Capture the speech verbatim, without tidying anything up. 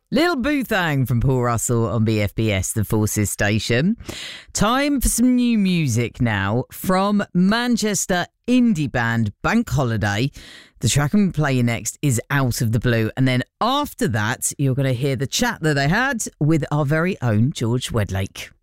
Lil Boothang from Paul Russell on B F B S, the Forces station. Time for some new music now from Manchester indie band Bank Holiday. The track I'm playing next is Out of the Blue. And then after that, you're going to hear the chat that they had with our very own George Wedlake.